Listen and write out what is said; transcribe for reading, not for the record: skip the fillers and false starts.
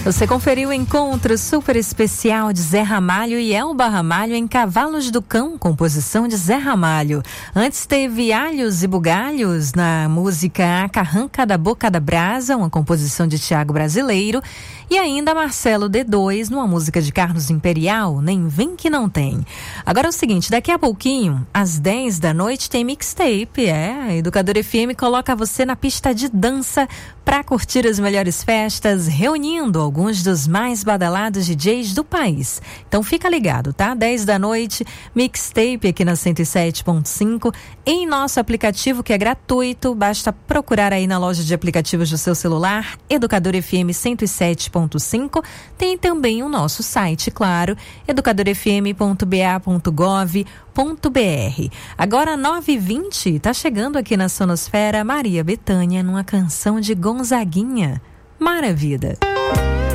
Você conferiu o encontro super especial de Zé Ramalho e Elba Ramalho em Cavalos do Cão, composição de Zé Ramalho. Antes teve Alhos e Bugalhos na música A Carranca da Boca da Brasa, uma composição de Tiago Brasileiro. E ainda Marcelo D2 numa música de Carlos Imperial, Nem Vem Que Não Tem. Agora é o seguinte, daqui a pouquinho, às 10 da noite, tem mixtape. A Educadora FM coloca você na pista de dança para curtir as melhores festas, reunindo alguns dos mais badalados DJs do país. Então fica ligado, tá? 10 da noite, mixtape aqui na 107.5, em nosso aplicativo que é gratuito, basta procurar aí na loja de aplicativos do seu celular, Educadora FM 107.5. Tem também o nosso site, claro, educadorfm.ba.gov.br. Agora 9h20, tá chegando aqui na Sonosfera Maria Bethânia numa canção de Gonzaguinha, Maravilha.